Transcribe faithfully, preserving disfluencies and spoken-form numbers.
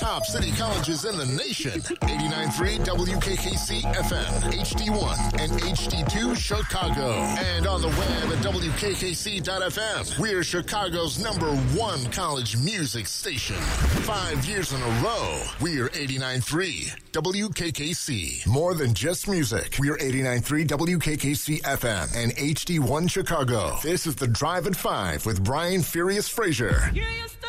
Top city colleges in the nation. eighty-nine point three W K K C F M, H D one, and H D two Chicago. And on the web at W K K C dot F M. We're Chicago's number one college music station. Five years in a row, we're eighty-nine point three W K K C. More than just music. We're eighty-nine point three W K K C F M and H D one Chicago. This is The Drive at five with Brian Furious Frazier.